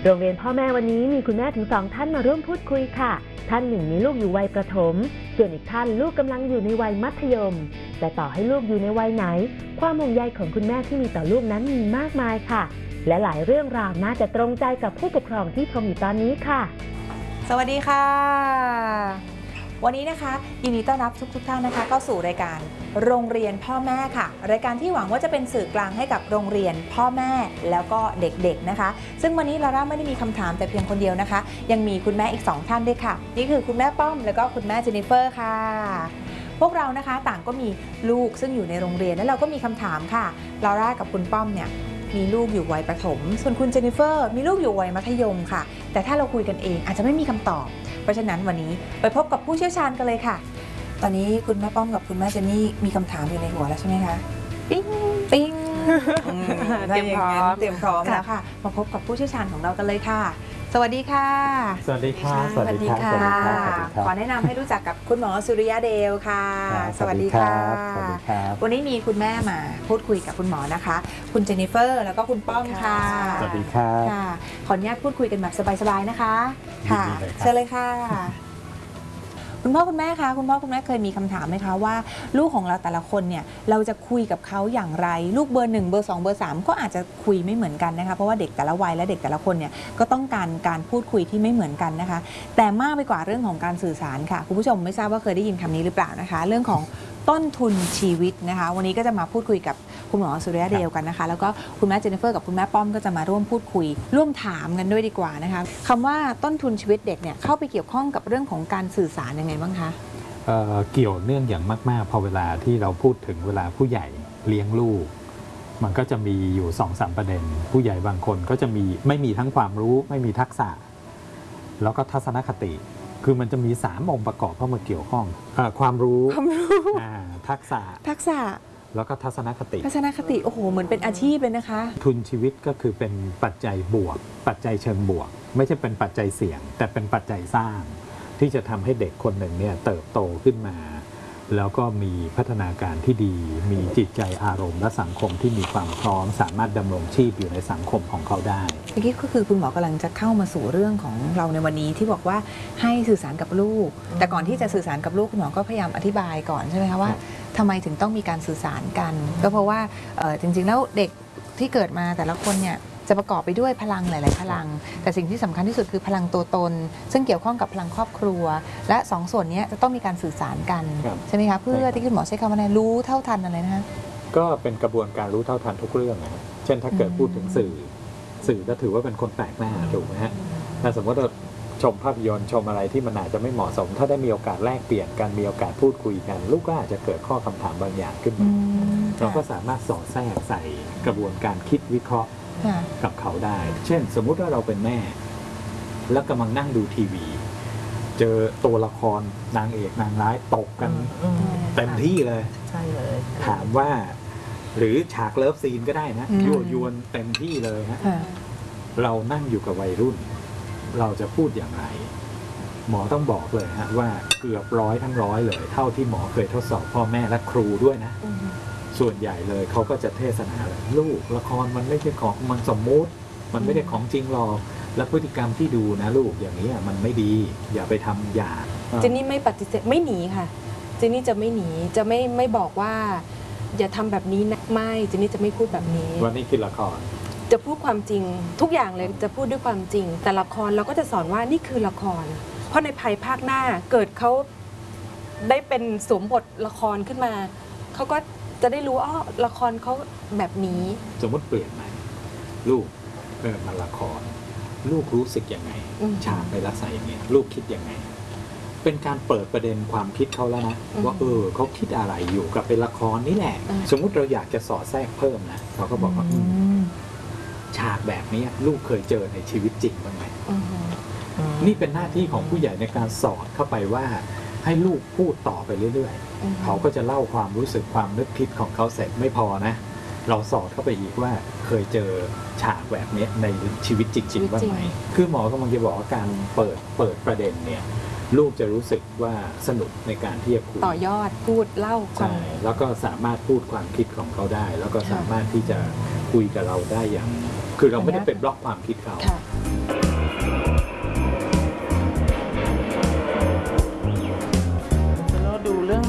โรงเรียนพ่อแม่วันนี้มีคุณแม่ถึง2ท่านมาร่วมพูดคุยค่ะท่านหนึ่งมีลูกอยู่วัยประถมส่วนอีกท่านลูกกำลังอยู่ในวัยมัธยมแต่ต่อให้ลูกอยู่ในวัยไหนความห่วงใยของคุณแม่ที่มีต่อลูกนั้นมีมากมายค่ะและหลายเรื่องราวน่าจะตรงใจกับผู้ปกครองที่ชมอยู่ตอนนี้ค่ะสวัสดีค่ะวันนี้นะคะยินดีต้อนรับทุกท่านนะคะเข้าสู่รายการโรงเรียนพ่อแม่ค่ะรายการที่หวังว่าจะเป็นสื่อกลางให้กับโรงเรียนพ่อแม่แล้วก็เด็กๆนะคะซึ่งวันนี้ลาร่าไม่ได้มีคำถามแต่เพียงคนเดียวนะคะยังมีคุณแม่อีก2ท่านด้วยค่ะนี่คือคุณแม่ป้อมแล้วก็คุณแม่เจนนิเฟอร์ค่ะพวกเรานะคะต่างก็มีลูกซึ่งอยู่ในโรงเรียนและเราก็มีคำถามค่ะลาร่ากับคุณป้อมเนี่ยมีลูกอยู่วัยประถมส่วนคุณเจนนิเฟอร์มีลูกอยู่วัยมัธยมค่ะแต่ถ้าเราคุยกันเองอาจจะไม่มีคำตอบเพราะฉะนั้นวันนี้ไปพบกับผู้เชี่ยวชาญกันเลยค่ะตอนนี้คุณแม่ป้อมกับคุณแม่เจนนี่มีคำถามอยู่ในหัวแล้วใช่ไหมคะปิ๊งปิ๊งเตรียมพร้อมแล้วค่ะมาพบกับผู้เชี่ยวชาญของเรากันเลยค่ะสวัสดีค่ะสวัสดีค่ะสวัสดีค่ะขอแนะนำให้รู้จักกับคุณหมอสุริยะเดลค่ะสวัสดีค่ะวันนี้มีคุณแม่มาพูดคุยกับคุณหมอนะคะคุณเจนนิเฟอร์แล้วก็คุณป้อมค่ะสวัสดีครับขออนุญาตพูดคุยกันแบบสบายๆนะคะค่ะเชิญเลยค่ะคุณพ่อคุณแม่คะคุณพ่อคุณแม่เคยมีคำถามไหมคะว่าลูกของเราแต่ละคนเนี่ยเราจะคุยกับเขาอย่างไรลูกเบอร์1เบอร์2เบอร์3ก็อาจจะคุยไม่เหมือนกันนะคะเพราะว่าเด็กแต่ละวัยและเด็กแต่ละคนเนี่ยก็ต้องการพูดคุยที่ไม่เหมือนกันนะคะแต่มากไปกว่าเรื่องของการสื่อสารค่ะคุณผู้ชมไม่ทราบว่าเคยได้ยินคำนี้หรือเปล่านะคะเรื่องของต้นทุนชีวิตนะคะวันนี้ก็จะมาพูดคุยกับคุณหมอสุริยะเดลกันนะคะแล้วก็คุณแม่เจนนิเฟอร์กับคุณแม่ป้อมก็จะมาร่วมพูดคุยร่วมถามกันด้วยดีกว่านะคะคำว่าต้นทุนชีวิตเด็กเนี่ยเข้าไปเกี่ยวข้องกับเรื่องของการสื่อสารยังไงบ้างคะเกี่ยวเนื่องอย่างมากๆพอเวลาที่เราพูดถึงเวลาผู้ใหญ่เลี้ยงลูกมันก็จะมีอยู่ 2-3 ประเด็นผู้ใหญ่บางคนก็จะไม่มีทั้งความรู้ไม่มีทักษะแล้วก็ทัศนคติคือมันจะมี3องค์ประกอบเข้ามาเกี่ยวข้องความรู้ทักษะแล้วก็ทัศนคติโอ้โหเหมือนเป็นอาชีพเลยนะคะทุนชีวิตก็คือเป็นปัจจัยบวกปัจจัยเชิงบวกไม่ใช่เป็นปัจจัยเสี่ยงแต่เป็นปัจจัยสร้างที่จะทำให้เด็กคนหนึ่งเนี่ยเติบโตขึ้นมาแล้วก็มีพัฒนาการที่ดีมีจิตใจอารมณ์และสังคมที่มีความพร้อมสามารถดำรงชีพอยู่ในสังคมของเขาได้เมื่อกี้ก็คือคุณหมอกำลังจะเข้ามาสู่เรื่องของเราในวันนี้ที่บอกว่าให้สื่อสารกับลูกแต่ก่อนที่จะสื่อสารกับลูกคุณหมอก็พยายามอธิบายก่อนใช่ไหมคะว่าทำไมถึงต้องมีการสื่อสารกันก็เพราะว่าจริงๆแล้วเด็กที่เกิดมาแต่ละคนเนี่ยจะประกอบไปด้วยพลังหลายๆพลังแต่สิ่งที่สำคัญที่สุดคือพลังตัวตนซึ่งเกี่ยวข้องกับพลังครอบครัวและ2ส่วนนี้จะต้องมีการสื่อสารกันใช่ไหมคะเพื่อที่คุณหมอใช้คำว่ารู้เท่าทันอะไรนะคะก็เป็นกระบวนการรู้เท่าทันทุกเรื่องนะครับเช่นถ้าเกิดพูดถึงสื่อก็ถือว่าเป็นคนแปลกหน้าถูกไหมฮะถ้าสมมติเราชมภาพยนตร์ชมอะไรที่มันอาจจะไม่เหมาะสมถ้าได้มีโอกาสแลกเปลี่ยนกันมีโอกาสพูดคุยกันลูกก็อาจจะเกิดข้อคำถามบางอย่างขึ้นมาเราก็สามารถสอดแทรกใส่กระบวนการคิดวิเคราะห์กับเขาได้เช่นสมมุติว่าเราเป็นแม่แล้วกำลังนั่งดูทีวีเจอตัวละครนางเอกนางร้ายตกกันเต็มที่เลยใช่เลยถามว่าหรือฉากเลิฟซีนก็ได้นะยั่วยวนเต็มที่เลยนะเรานั่งอยู่กับวัยรุ่นเราจะพูดอย่างไรหมอต้องบอกเลยฮะว่าเกือบ100 ทั้ง 100เลยเท่าที่หมอเคยทดสอบพ่อแม่และครูด้วยนะส่วนใหญ่เลยเขาก็จะเทศนาเลยลูกละครมันไม่ใช่ของมันสมมุติมันไม่ได้ของจริงหรอกและพฤติกรรมที่ดูนะลูกอย่างนี้มันไม่ดีอย่าไปทำอย่าเจนนี่ไม่ปฏิเสธไม่หนีค่ะเจนนี่จะไม่หนีจะไม่บอกว่าอย่าทำแบบนี้นะไม่เจนนี่จะไม่พูดแบบนี้วันนี้คือละครจะพูดความจริงทุกอย่างเลยจะพูดด้วยความจริงแต่ละครเราก็จะสอนว่านี่คือละครเพราะในภายภาคหน้าเกิดเขาได้เป็นสวมบทละครขึ้นมาเขาก็จะได้รู้ละครเขาแบบนี้สมมติเปลี่ยนใหม่ลูกมาละครลูกรู้สึกยังไงฉากในลักษณะอย่างนี้ลูกคิดยังไงเป็นการเปิดประเด็นความคิดเขาแล้วนะว่าเขาคิดอะไรอยู่กับเป็นละครนี่แหละสมมุติเราอยากจะสอดแทรกเพิ่มนะเราก็บอกว่าฉากแบบนี้ลูกเคยเจอในชีวิตจริงบ้างไหมนี่เป็นหน้าที่ของผู้ใหญ่ในการสอดเข้าไปว่าให้ลูกพูดต่อไปเรื่อยๆเขาก็จะเล่าความรู้สึกความนึกคิดของเขาเสร็จไม่พอนะเราสอดเข้าไปอีกว่าเคยเจอฉากแบบนี้ในชีวิตจริงๆบ้างไหมคือหมอกำลังจะบอกว่าการเปิดประเด็นเนี่ยลูกจะรู้สึกว่าสนุกในการที่จะคุยต่อยอดพูดเล่าใช่แล้วก็สามารถพูดความคิดของเขาได้แล้วก็สามารถที่จะคุยกับเราได้อย่างคือเราไม่ได้เป็นบล็อกความคิดเขา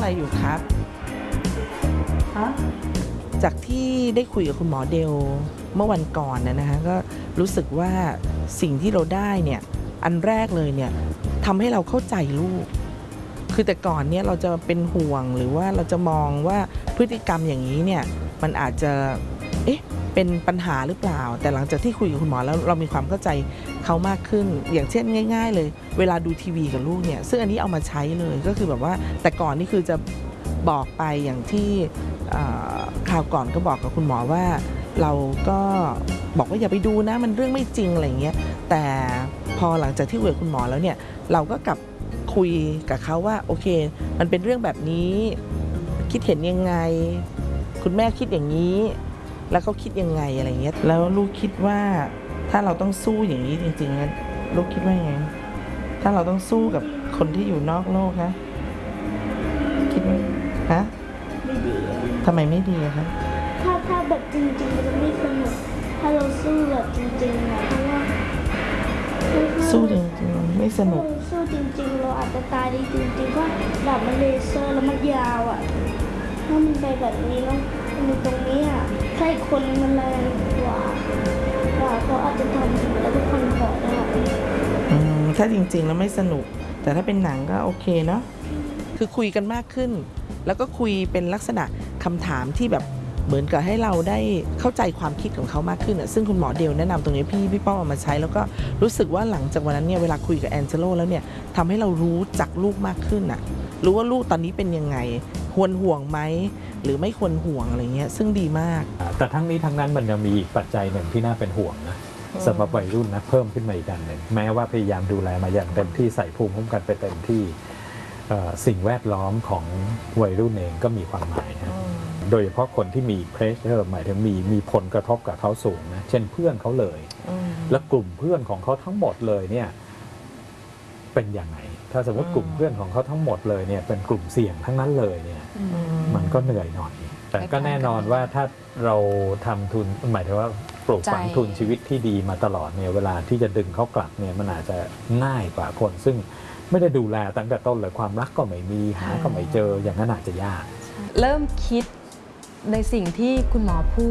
อะไรอยู่ครับฮะจากที่ได้คุยกับคุณหมอเดลเมื่อวันก่อนนะคะก็รู้สึกว่าสิ่งที่เราได้เนี่ยอันแรกเลยเนี่ยทำให้เราเข้าใจลูก คือแต่ก่อนเนี่ยเราจะเป็นห่วงหรือว่าเราจะมองว่าพฤติกรรมอย่างนี้เนี่ยมันอาจจะเป็นปัญหาหรือเปล่า แต่หลังจากที่คุยกับคุณหมอแล้วเรามีความเข้าใจเขามากขึ้น อย่างเช่นง่ายๆเลยเวลาดูทีวีกับลูกเนี่ยซึ่งอันนี้เอามาใช้เลยก็คือแบบว่าแต่ก่อนนี่คือจะบอกไปอย่างที่คราวก่อนก็บอกกับคุณหมอว่าเราก็บอกว่าอย่าไปดูนะมันเรื่องไม่จริงอะไรเงี้ยแต่พอหลังจากที่คุยกับคุณหมอแล้วเนี่ยเราก็กลับคุยกับเขาว่าโอเคมันเป็นเรื่องแบบนี้คิดเห็นยังไงคุณแม่คิดอย่างนี้แล้วเขาคิดยังไงอะไรเงี้ยแล้วลูกคิดว่าถ้าเราต้องสู้อย่างนี้จริงๆลูกคิดว่าไงถ้าเราต้องสู้กับคนที่อยู่นอกโลกนะคิดว่าฮะไม่ดีทำไมไม่ดีครับถ้าแบบจริงๆมันจะไม่สนุกถ้าเราสู้แบบจริงๆนะเพราะว่าสู้จริงๆไม่สนุกสู้จริงๆเราอาจจะตายได้จริงๆเพราะดาบมันเลเซอร์แล้วมันยาวอ่ะถ้ามันไปแบบนี้แล้วมันตรงนี้อ่ะถ้าอีกคนมันแรงกว่าเขาอาจจะทำแล้วทุกคนขอได้ถ้าจริงๆแล้วไม่สนุกแต่ถ้าเป็นหนังก็โอเคเนาะคือคุยกันมากขึ้นแล้วก็คุยเป็นลักษณะคำถามที่แบบเหมือนกับให้เราได้เข้าใจความคิดของเขามากขึ้นซึ่งคุณหมอเดลแนะนำตรงนี้พี่ป้อมเอามาใช้แล้วก็รู้สึกว่าหลังจากวันนั้นเนี่ยเวลาคุยกับแองเจโลแล้วเนี่ยทำให้เรารู้จักลูกมากขึ้นรู้ว่าลูกตอนนี้เป็นยังไงควรห่วงไหมหรือไม่ควรห่วงอะไรเงี้ยซึ่งดีมากแต่ทั้งนี้ทั้งนั้นมันยังมีอีกปัจจัยหนึ่งที่น่าเป็นห่วงนะสำหรับวัยรุ่นนะเพิ่มขึ้นมาอีกอันหนึ่งแม้ว่าพยายามดูแลมาอย่างเต็มที่ใส่ภูมิคุ้มกันไปเต็มที่สิ่งแวดล้อมของวัยรุ่นเองก็มีความหมายนะโดยเฉพาะคนที่มีเพรสเชอร์หมายถึงมีผลกระทบกับเขาสูงนะเช่นเพื่อนเขาเลยและกลุ่มเพื่อนของเขาทั้งหมดเลยเนี่ยเป็นยังไงถ้าสมมติกลุ่มเพื่อนของเขาทั้งหมดเลยเนี่ยเป็นกลุ่มเสี่ยงทั้งนั้นเลยเนี่ยมันก็เหนื่อยหน่อยแต่ก็แน่นอนว่าถ้าเราทำทุนหมายถึงว่าปลูกฝังทุนชีวิตที่ดีมาตลอดเนี่ยเวลาที่จะดึงเขากลับเนี่ยมันอาจจะง่ายกว่าคนซึ่งไม่ได้ดูแลตั้งแต่ต้นเลยความรักก็ไม่มีหาก็ไม่เจออย่างนั้นอาจจะยากเริ่มคิดในสิ่งที่คุณหมอพูด